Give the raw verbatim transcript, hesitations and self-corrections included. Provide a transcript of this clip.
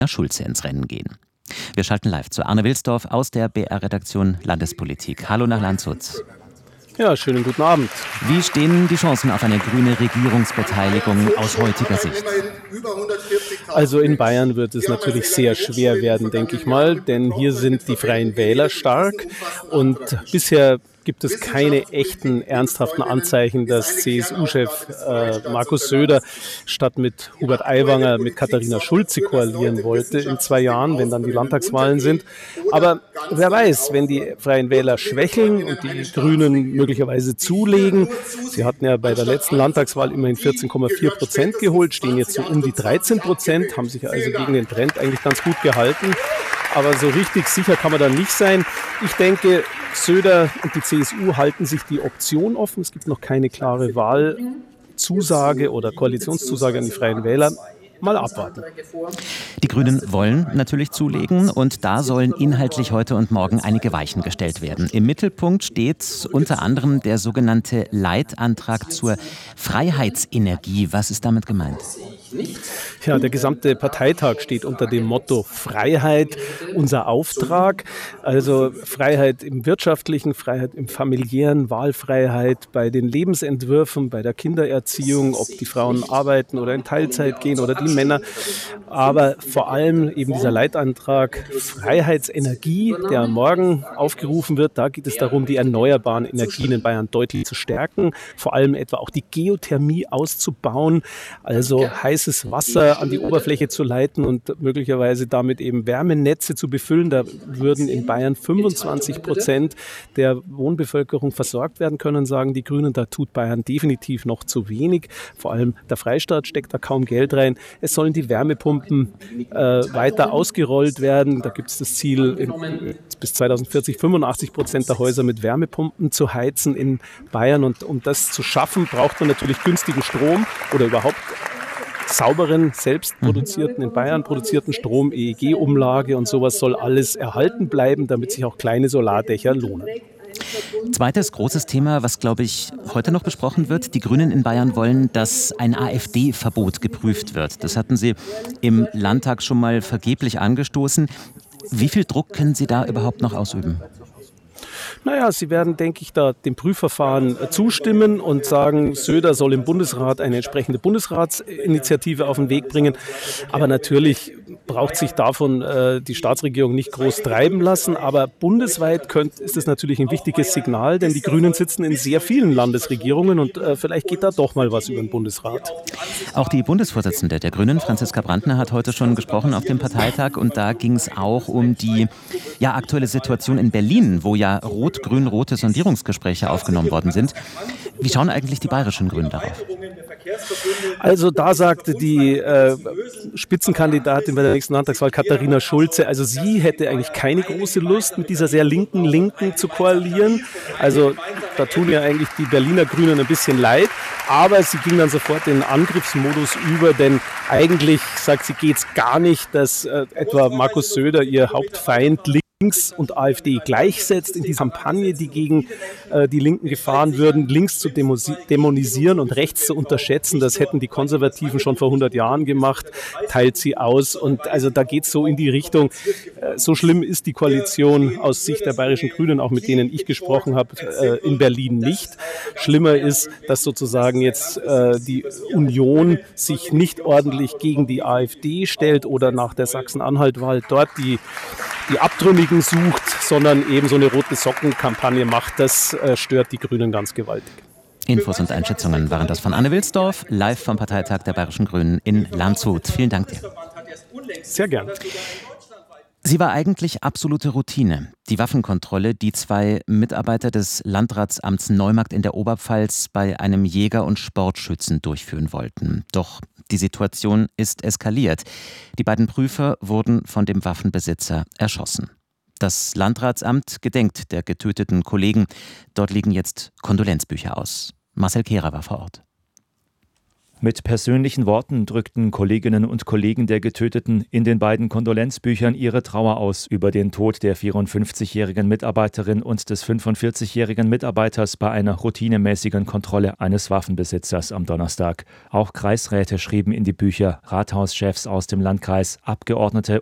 Schulze ins Rennen gehen. Wir schalten live zu Arne Wilsdorf aus der B R-Redaktion Landespolitik. Hallo nach Landshut. Ja, schönen guten Abend. Wie stehen die Chancen auf eine grüne Regierungsbeteiligung aus heutiger Sicht? Also in Bayern wird es natürlich sehr schwer werden, denke ich mal, denn hier sind die Freien Wähler stark und bisher gibt es keine echten, ernsthaften Anzeichen, dass C S U-Chef äh, Markus Söder statt mit Hubert Aiwanger mit Katharina Schulze koalieren wollte in zwei Jahren, wenn dann die Landtagswahlen sind. Aber wer weiß, wenn die Freien Wähler schwächeln und die Grünen möglicherweise zulegen. Sie hatten ja bei der letzten Landtagswahl immerhin vierzehn Komma vier Prozent geholt, stehen jetzt so um die dreizehn Prozent, haben sich also gegen den Trend eigentlich ganz gut gehalten. Aber so richtig sicher kann man da nicht sein. Ich denke, Söder und die C S U halten sich die Option offen. Es gibt noch keine klare Wahlzusage oder Koalitionszusage an die Freien Wähler. Mal abwarten. Die Grünen wollen natürlich zulegen und da sollen inhaltlich heute und morgen einige Weichen gestellt werden. Im Mittelpunkt steht unter anderem der sogenannte Leitantrag zur Freiheitsenergie. Was ist damit gemeint? Ja, der gesamte Parteitag steht unter dem Motto Freiheit, unser Auftrag. Also Freiheit im wirtschaftlichen, Freiheit im familiären, Wahlfreiheit bei den Lebensentwürfen, bei der Kindererziehung, ob die Frauen arbeiten oder in Teilzeit gehen oder die Männer. Aber vor allem eben dieser Leitantrag Freiheitsenergie, der morgen aufgerufen wird. Da geht es darum, die erneuerbaren Energien in Bayern deutlich zu stärken. Vor allem etwa auch die Geothermie auszubauen. Also heißes Wasser an die Oberfläche zu leiten und möglicherweise damit eben Wärmenetze zu befüllen. Da würden in Bayern fünfundzwanzig Prozent der Wohnbevölkerung versorgt werden können, sagen die Grünen. Da tut Bayern definitiv noch zu wenig. Vor allem der Freistaat steckt da kaum Geld rein. Es sollen die Wärmepumpen äh, weiter ausgerollt werden. Da gibt es das Ziel, in, bis zweitausendvierzig fünfundachtzig Prozent der Häuser mit Wärmepumpen zu heizen in Bayern. Und um das zu schaffen, braucht man natürlich günstigen Strom oder überhaupt sauberen, selbst produzierten, in Bayern produzierten Strom, E E G-Umlage und sowas soll alles erhalten bleiben, damit sich auch kleine Solardächer lohnen. Zweites großes Thema, was, glaube ich, heute noch besprochen wird. Die Grünen in Bayern wollen, dass ein AfD-Verbot geprüft wird. Das hatten Sie im Landtag schon mal vergeblich angestoßen. Wie viel Druck können Sie da überhaupt noch ausüben? Naja, Sie werden, denke ich, da dem Prüfverfahren zustimmen und sagen, Söder soll im Bundesrat eine entsprechende Bundesratsinitiative auf den Weg bringen. Aber natürlich braucht sich davon äh, die Staatsregierung nicht groß treiben lassen. Aber bundesweit könnt, ist es natürlich ein wichtiges Signal, denn die Grünen sitzen in sehr vielen Landesregierungen und äh, vielleicht geht da doch mal was über den Bundesrat. Auch die Bundesvorsitzende der Grünen, Franziska Brantner, hat heute schon gesprochen auf dem Parteitag und da ging es auch um die ja, aktuelle Situation in Berlin, wo ja rot-grün-rote Sondierungsgespräche aufgenommen worden sind. Wie schauen eigentlich die bayerischen Grünen darauf? Also da sagte die äh, Spitzenkandidatin bei der nächsten Landtagswahl, Katharina Schulze, also sie hätte eigentlich keine große Lust, mit dieser sehr linken Linken zu koalieren. Also da tun ja eigentlich die Berliner Grünen ein bisschen leid. Aber sie ging dann sofort in den Angriffsmodus über, denn eigentlich, sagt sie, geht es gar nicht, dass äh, etwa Markus Söder, ihr Hauptfeind, links und AfD gleichsetzt in die Kampagne, die gegen äh, die Linken gefahren würden, links zu dämonisieren und rechts zu unterschätzen. Das hätten die Konservativen schon vor hundert Jahren gemacht, teilt sie aus. Und also da geht es so in die Richtung, äh, so schlimm ist die Koalition aus Sicht der bayerischen Grünen, auch mit denen ich gesprochen habe, äh, in Berlin nicht. Schlimmer ist, dass sozusagen jetzt äh, die Union sich nicht ordentlich gegen die AfD stellt oder nach der Sachsen-Anhalt-Wahl dort die die Abtrünnigen sucht, sondern eben so eine rote Socken-Kampagne macht. Das äh, stört die Grünen ganz gewaltig. Infos und Einschätzungen waren das von Arne Wilsdorf, live vom Parteitag der Bayerischen Grünen in Landshut. Vielen Dank dir. Sehr gern. Sie war eigentlich absolute Routine. Die Waffenkontrolle, die zwei Mitarbeiter des Landratsamts Neumarkt in der Oberpfalz bei einem Jäger und Sportschützen durchführen wollten. Doch die Situation ist eskaliert. Die beiden Prüfer wurden von dem Waffenbesitzer erschossen. Das Landratsamt gedenkt der getöteten Kollegen. Dort liegen jetzt Kondolenzbücher aus. Marcel Kehrer war vor Ort. Mit persönlichen Worten drückten Kolleginnen und Kollegen der Getöteten in den beiden Kondolenzbüchern ihre Trauer aus über den Tod der vierundfünfzigjährigen Mitarbeiterin und des fünfundvierzigjährigen Mitarbeiters bei einer routinemäßigen Kontrolle eines Waffenbesitzers am Donnerstag. Auch Kreisräte schrieben in die Bücher, Rathauschefs aus dem Landkreis, Abgeordnete